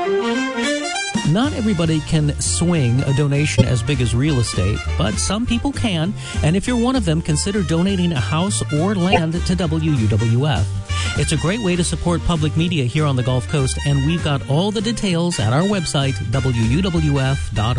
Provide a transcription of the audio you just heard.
Not everybody can swing a donation as big as real estate, but some people can. And if you're one of them, consider donating a house or land to WUWF. It's a great way to support public media here on the Gulf Coast, and we've got all the details at our website, WUWF.org.